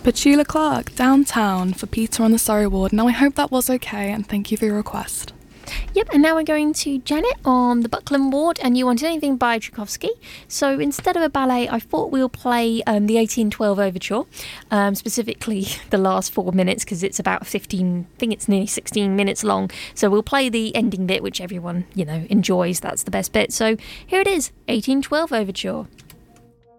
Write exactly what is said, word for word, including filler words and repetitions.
Petula Clark, Downtown, for Peter on the Surrey Ward. Now I hope that was okay, and thank you for your request. Yep, and now we're going to Janet on the Buckland Ward, and you wanted anything by Tchaikovsky. So instead of a ballet, I thought we'll play um, the eighteen twelve Overture, um, specifically the last four minutes, because it's about fifteen, I think it's nearly sixteen minutes long. So we'll play the ending bit, which everyone, you know, enjoys. That's the best bit. So here it is, eighteen twelve Overture.